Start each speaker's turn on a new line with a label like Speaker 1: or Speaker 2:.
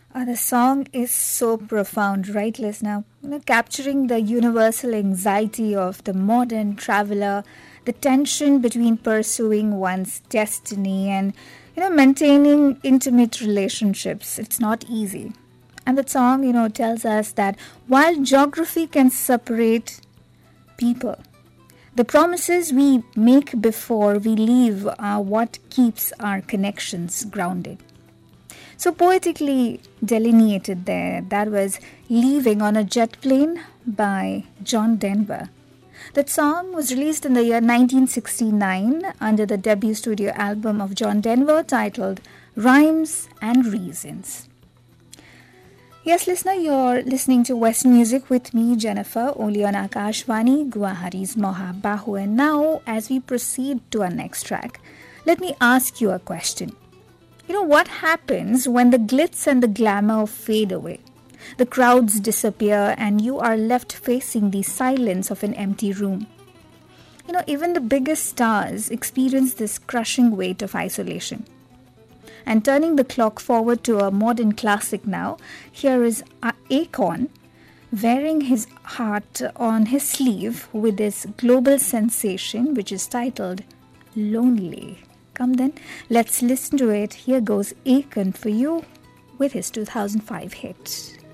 Speaker 1: The song is so profound, right, listener? Capturing the universal anxiety of the modern traveler, the tension between pursuing one's destiny and, maintaining intimate relationships. It's not easy. And that song, tells us that while geography can separate people, the promises we make before we leave are what keeps our connections grounded. So poetically delineated there, that was Leaving on a Jet Plane by John Denver. That song was released in the year 1969 under the debut studio album of John Denver titled Rhymes and Reasons. Yes, listener, you're listening to Western Music with me, Jennifer, only on Akashvani, Guwahati's Moha Bahu. And now, as we proceed to our next track, let me ask you a question. What happens when the glitz and the glamour fade away? The crowds disappear and you are left facing the silence of an empty room. Even the biggest stars experience this crushing weight of isolation. And turning the clock forward to a modern classic now, here is Akon wearing his heart on his sleeve with this global sensation which is titled Lonely. Come then, let's listen to it. Here goes Akon for you with his 2005 hit.